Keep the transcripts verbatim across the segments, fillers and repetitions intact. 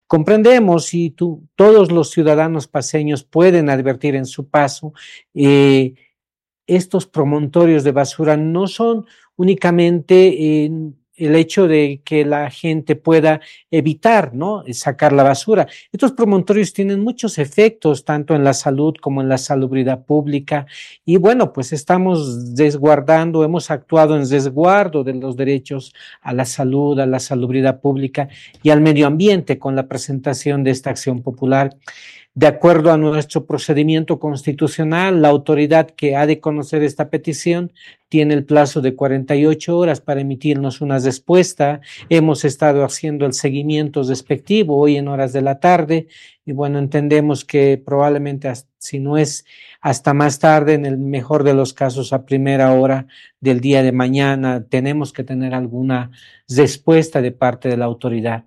comprendemos y tú, todos los ciudadanos paceños pueden advertir en su paso, eh, estos promontorios de basura no son únicamente eh, el hecho de que la gente pueda evitar, ¿no?, sacar la basura. Estos promontorios tienen muchos efectos, tanto en la salud como en la salubridad pública. Y bueno, pues estamos desguardando, hemos actuado en desguardo de los derechos a la salud, a la salubridad pública y al medio ambiente con la presentación de esta acción popular. De acuerdo a nuestro procedimiento constitucional, la autoridad que ha de conocer esta petición tiene el plazo de cuarenta y ocho horas para emitirnos una respuesta. Hemos estado haciendo el seguimiento respectivo hoy en horas de la tarde y bueno, entendemos que probablemente, si no es hasta más tarde, en el mejor de los casos a primera hora del día de mañana, tenemos que tener alguna respuesta de parte de la autoridad.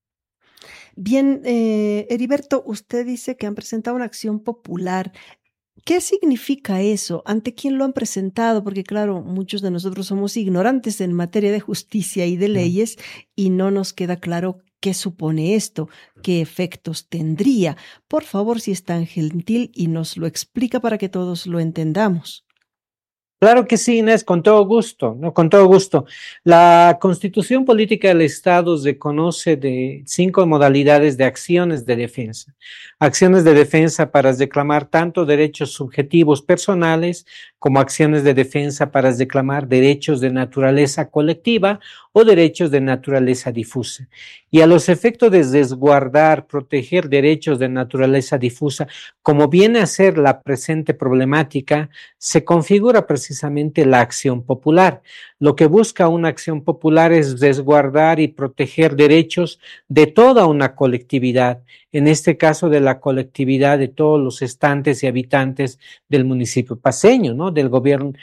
Bien, eh, Heriberto, usted dice que han presentado una acción popular. ¿Qué significa eso? ¿Ante quién lo han presentado? Porque claro, muchos de nosotros somos ignorantes en materia de justicia y de leyes y no nos queda claro qué supone esto, qué efectos tendría. Por favor, si es tan gentil y nos lo explica para que todos lo entendamos. Claro que sí, Inés, con todo gusto, ¿no? Con todo gusto. La Constitución Política del Estado reconoce de cinco modalidades de acciones de defensa. Acciones de defensa para reclamar tanto derechos subjetivos personales como acciones de defensa para reclamar derechos de naturaleza colectiva o derechos de naturaleza difusa. Y a los efectos de resguardar, proteger derechos de naturaleza difusa, como viene a ser la presente problemática, se configura precisamente la acción popular. Lo que busca una acción popular es resguardar y proteger derechos de toda una colectividad, en este caso de la colectividad de todos los estantes y habitantes del municipio paceño, ¿no?, del gobierno,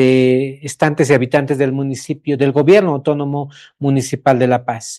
de estantes y habitantes del municipio, del gobierno autónomo municipal de La Paz.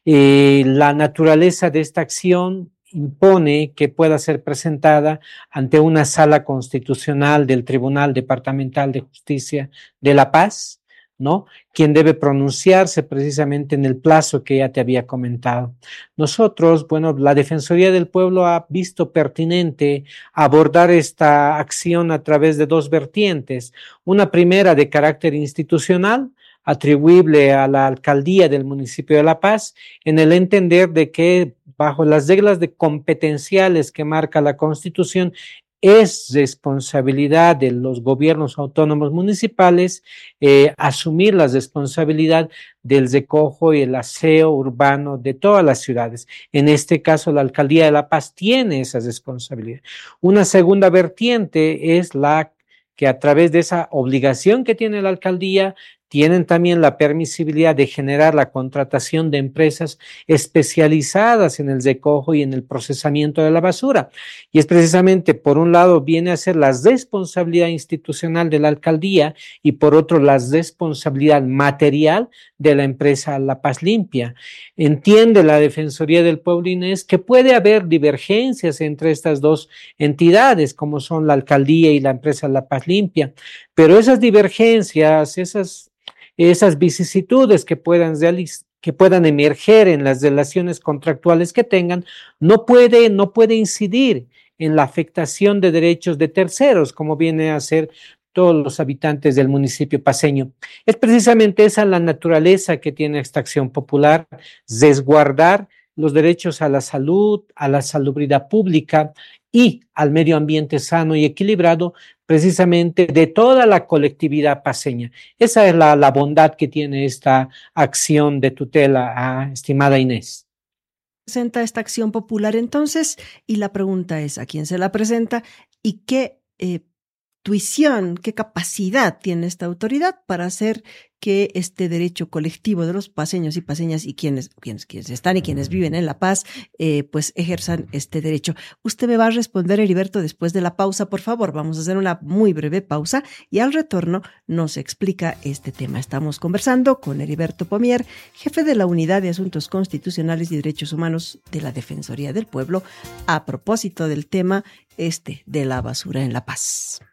Eh, la naturaleza de esta acción impone que pueda ser presentada ante una sala constitucional del Tribunal Departamental de Justicia de La Paz, ¿no?, quien debe pronunciarse precisamente en el plazo que ya te había comentado. Nosotros, bueno, la Defensoría del Pueblo ha visto pertinente abordar esta acción a través de dos vertientes. Una primera de carácter institucional, atribuible a la alcaldía del municipio de La Paz, en el entender de que bajo las reglas de competenciales que marca la Constitución, es responsabilidad de los gobiernos autónomos municipales eh, asumir la responsabilidad del recojo y el aseo urbano de todas las ciudades. En este caso, la alcaldía de La Paz tiene esa responsabilidad. Una segunda vertiente es la que, a través de esa obligación que tiene la alcaldía, tienen también la permisibilidad de generar la contratación de empresas especializadas en el recojo y en el procesamiento de la basura. Y es precisamente, por un lado, viene a ser la responsabilidad institucional de la alcaldía y por otro, la responsabilidad material de la empresa La Paz Limpia. Entiende la Defensoría del Pueblo, Inés, que puede haber divergencias entre estas dos entidades, como son la alcaldía y la empresa La Paz Limpia, pero esas divergencias, esas esas vicisitudes que puedan realizar, que puedan emerger en las relaciones contractuales que tengan, no puede, no puede incidir en la afectación de derechos de terceros, como viene a ser todos los habitantes del municipio paceño. Es precisamente esa la naturaleza que tiene esta acción popular, resguardar los derechos a la salud, a la salubridad pública y al medio ambiente sano y equilibrado, precisamente de toda la colectividad paceña. Esa es la, la bondad que tiene esta acción de tutela, ah, estimada Inés. Presenta esta acción popular entonces, y la pregunta es, ¿a quién se la presenta y qué eh, tuición, qué capacidad tiene esta autoridad para hacer que este derecho colectivo de los paceños y paceñas y quienes, quienes, quienes están y quienes viven en La Paz, eh, pues ejerzan este derecho? Usted me va a responder, Heriberto, después de la pausa, por favor. Vamos a hacer una muy breve pausa y al retorno nos explica este tema. Estamos conversando con Heriberto Pomier, jefe de la Unidad de Asuntos Constitucionales y Derechos Humanos de la Defensoría del Pueblo, a propósito del tema este de la basura en La Paz.